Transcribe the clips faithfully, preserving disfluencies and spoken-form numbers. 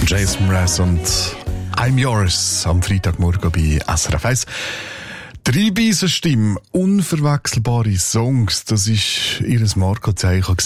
Jason Mraz und I'm Yours am Freitagmorgen bei S R F eins. Drei Beisenstimme, unverwechselbare Songs, das war ihr Markenzeichen.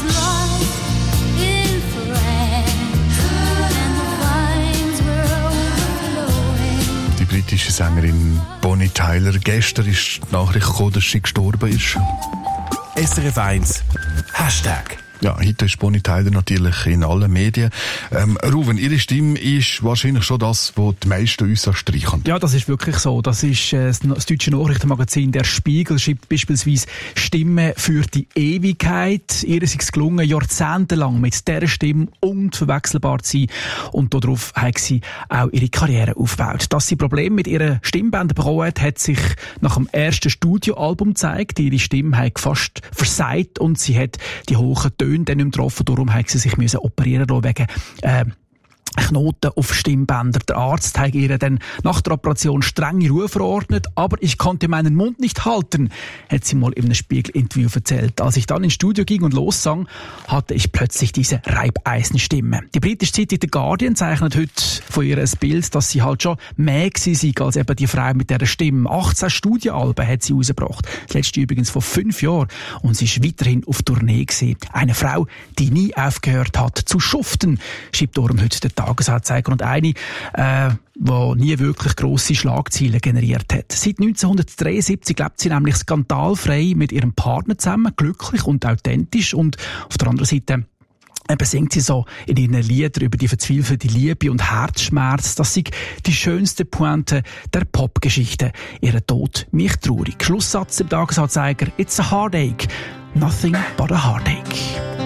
Die britische Sängerin Bonnie Tyler. Gestern ist die Nachricht gekommen, dass sie gestorben ist. S R F eins Hashtag. Ja, heute ist Bonnie Tyler natürlich in allen Medien. Ähm, Ruven, ihre Stimme ist wahrscheinlich schon das, was die meisten uns anstreichen. Ja, das ist wirklich so. Das ist äh, das deutsche Nachrichtenmagazin Der Spiegel schreibt beispielsweise Stimme für die Ewigkeit. Ihr ist es gelungen, jahrzehntelang mit dieser Stimme unverwechselbar zu sein. Und darauf hat sie auch ihre Karriere aufgebaut. Dass sie Probleme mit ihrer Stimmbänder bekommen hat, hat sich nach dem ersten Studioalbum gezeigt. Ihre Stimme hat fast versagt und sie hat die hohen Töne dann nicht mehr getroffen. Darum musste sie sich müssen operieren lassen wegen äh, Knoten auf Stimmbänder. Der Arzt hat ihr dann nach der Operation strenge Ruhe verordnet, aber ich konnte meinen Mund nicht halten, hat sie mal in einem Spiegel-Interview erzählt. Als ich dann ins Studio ging und lossang, hatte ich plötzlich diese Reibeisenstimme. Die britische Zeitung The Guardian zeichnet heute von ihr ein Bild, dass sie halt schon mehr gewesen sei als eben die Frau mit dieser Stimme. achtzehn Studioalben hat sie rausgebracht. Das letzte übrigens vor fünf Jahren. Und sie ist weiterhin auf Tournee gewesen. Eine Frau, die nie aufgehört hat zu schuften, schreibt darum heute der Tagesanzeiger, und eine, äh, die nie wirklich grosse Schlagzeilen generiert hat. Seit neunzehnhundertdreiundsiebzig lebt sie nämlich skandalfrei mit ihrem Partner zusammen, glücklich und authentisch, und auf der anderen Seite eben singt sie so in ihren Liedern über die verzweifelte Liebe und Herzschmerz. Das sind die schönste Pointe der Popgeschichte. Ihr Tod mich traurig. Schlusssatz im Tagesanzeiger: It's a heartache, nothing but a heartache.